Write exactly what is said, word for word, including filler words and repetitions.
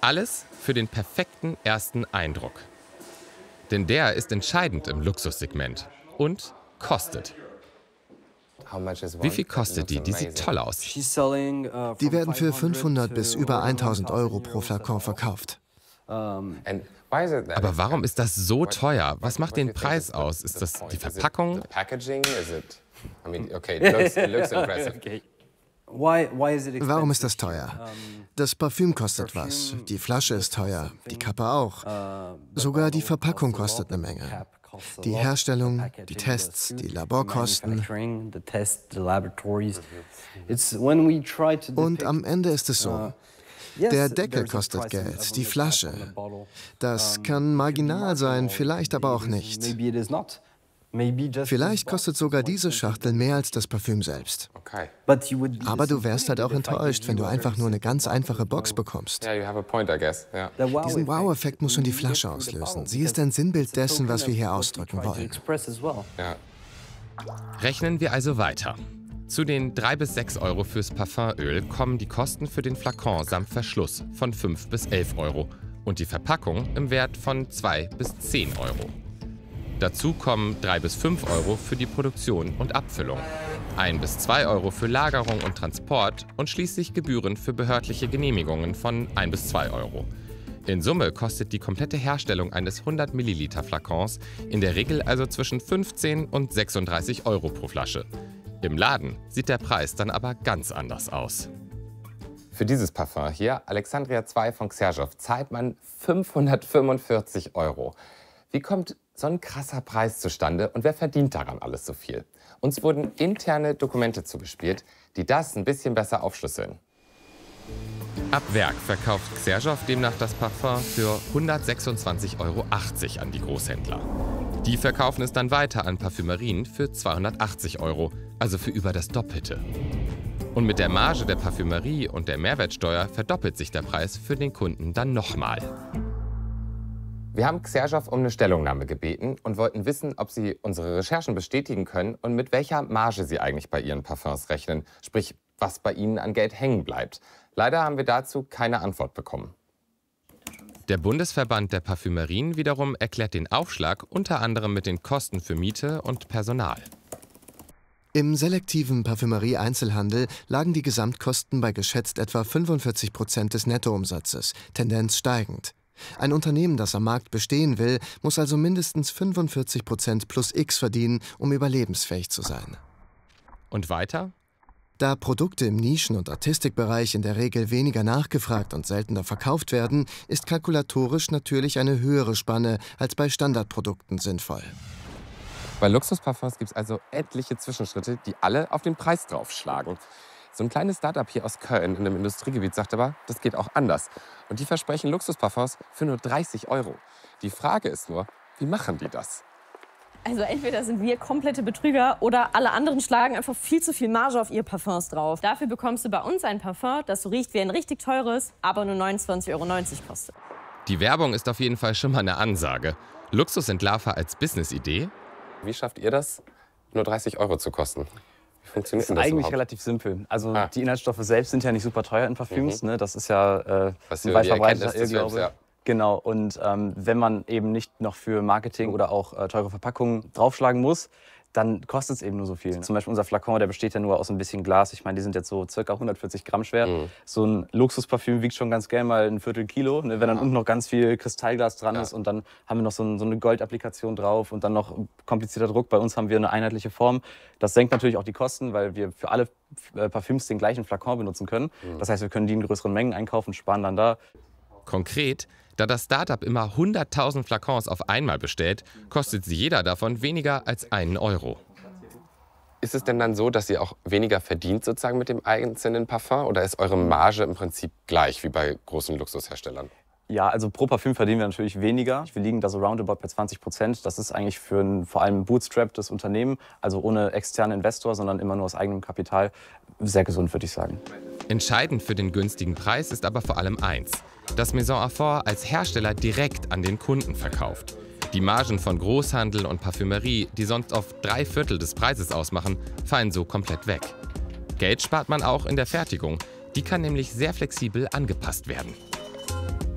Alles für den perfekten ersten Eindruck. Denn der ist entscheidend im Luxussegment und kostet. Wie viel kostet die? Die sieht toll aus. Die werden für fünfhundert bis über tausend Euro pro Flakon verkauft. Aber warum ist das so teuer? Was macht den Preis aus? Ist das die Verpackung? Warum ist das teuer? Das Parfüm kostet was, die Flasche ist teuer, die Kappe auch. Sogar die Verpackung kostet eine Menge. Die Herstellung, die Tests, die Laborkosten. Und am Ende ist es so. Der Deckel kostet Geld, die Flasche. Das kann marginal sein, vielleicht aber auch nicht. Vielleicht kostet sogar diese Schachtel mehr als das Parfüm selbst. Aber du wärst halt auch enttäuscht, wenn du einfach nur eine ganz einfache Box bekommst. Diesen Wow-Effekt muss schon die Flasche auslösen. Sie ist ein Sinnbild dessen, was wir hier ausdrücken wollen. Rechnen wir also weiter. Zu den drei bis sechs Euro fürs Parfümöl kommen die Kosten für den Flakon samt Verschluss von fünf bis elf Euro und die Verpackung im Wert von zwei bis zehn Euro. Dazu kommen drei bis fünf Euro für die Produktion und Abfüllung, ein bis zwei Euro für Lagerung und Transport und schließlich Gebühren für behördliche Genehmigungen von ein bis zwei Euro. In Summe kostet die komplette Herstellung eines hundert Milliliter Flakons in der Regel also zwischen fünfzehn und sechsunddreißig Euro pro Flasche. Im Laden sieht der Preis dann aber ganz anders aus. Für dieses Parfum hier, Alexandria zwei von Xerjoff, zahlt man fünfhundertfünfundvierzig Euro. Wie kommt so ein krasser Preis zustande und wer verdient daran alles so viel? Uns wurden interne Dokumente zugespielt, die das ein bisschen besser aufschlüsseln. Ab Werk verkauft Xerjoff demnach das Parfum für hundertsechsundzwanzig Euro achtzig an die Großhändler. Die verkaufen es dann weiter an Parfümerien für zweihundertachtzig Euro, also für über das Doppelte. Und mit der Marge der Parfümerie und der Mehrwertsteuer verdoppelt sich der Preis für den Kunden dann nochmal. Wir haben Xerjoff um eine Stellungnahme gebeten und wollten wissen, ob sie unsere Recherchen bestätigen können und mit welcher Marge sie eigentlich bei ihren Parfums rechnen, sprich, was bei ihnen an Geld hängen bleibt. Leider haben wir dazu keine Antwort bekommen. Der Bundesverband der Parfümerien wiederum erklärt den Aufschlag unter anderem mit den Kosten für Miete und Personal. Im selektiven Parfümerie-Einzelhandel lagen die Gesamtkosten bei geschätzt etwa fünfundvierzig Prozent des Nettoumsatzes, Tendenz steigend. Ein Unternehmen, das am Markt bestehen will, muss also mindestens fünfundvierzig Prozent plus X verdienen, um überlebensfähig zu sein. Und weiter? Da Produkte im Nischen- und Artistikbereich in der Regel weniger nachgefragt und seltener verkauft werden, ist kalkulatorisch natürlich eine höhere Spanne als bei Standardprodukten sinnvoll. Bei Luxusparfums gibt es also etliche Zwischenschritte, die alle auf den Preis draufschlagen. So ein kleines Startup hier aus Köln in einem Industriegebiet sagt aber, das geht auch anders. Und die versprechen Luxusparfums für nur dreißig Euro. Die Frage ist nur, wie machen die das? Also entweder sind wir komplette Betrüger oder alle anderen schlagen einfach viel zu viel Marge auf ihre Parfums drauf. Dafür bekommst du bei uns ein Parfum, das so riecht wie ein richtig teures, aber nur neunundzwanzig Euro neunzig kostet. Die Werbung ist auf jeden Fall schon mal eine Ansage. Luxusentlarver als Business-Idee? Wie schafft ihr das, nur dreißig Euro zu kosten? Wie funktioniert das? Das ist eigentlich überhaupt? Relativ simpel. Also ah. die Inhaltsstoffe selbst sind ja nicht super teuer in Parfüms. Mhm. Ne? Das ist ja äh, Was ein weit verbreiteter Irrglaube. Ja. Genau, und ähm, wenn man eben nicht noch für Marketing oder auch äh, teure Verpackungen draufschlagen muss, dann kostet es eben nur so viel. Zum Beispiel unser Flakon, der besteht ja nur aus ein bisschen Glas. Ich meine, die sind jetzt so circa hundertvierzig Gramm schwer. Mhm. So ein Luxusparfüm wiegt schon ganz gerne mal ein Viertel Kilo. Ne? Wenn dann unten noch ganz viel Kristallglas dran ja. ist und dann haben wir noch so, ein, so eine Goldapplikation drauf und dann noch komplizierter Druck. Bei uns haben wir eine einheitliche Form. Das senkt natürlich auch die Kosten, weil wir für alle Parfüms den gleichen Flakon benutzen können. Mhm. Das heißt, wir können die in größeren Mengen einkaufen, sparen dann da. Konkret, da das Startup immer hunderttausend Flakons auf einmal bestellt, kostet sie jeder davon weniger als einen Euro. Ist es denn dann so, dass ihr auch weniger verdient sozusagen mit dem einzelnen Parfum? Oder ist eure Marge im Prinzip gleich wie bei großen Luxusherstellern? Ja, also pro Parfüm verdienen wir natürlich weniger. Wir liegen da so roundabout bei zwanzig Prozent. Das ist eigentlich für ein vor allem bootstrapptes Unternehmen, also ohne externen Investor, sondern immer nur aus eigenem Kapital, sehr gesund, würde ich sagen. Entscheidend für den günstigen Preis ist aber vor allem eins: dass Maison Affort als Hersteller direkt an den Kunden verkauft. Die Margen von Großhandel und Parfümerie, die sonst oft drei Viertel des Preises ausmachen, fallen so komplett weg. Geld spart man auch in der Fertigung. Die kann nämlich sehr flexibel angepasst werden.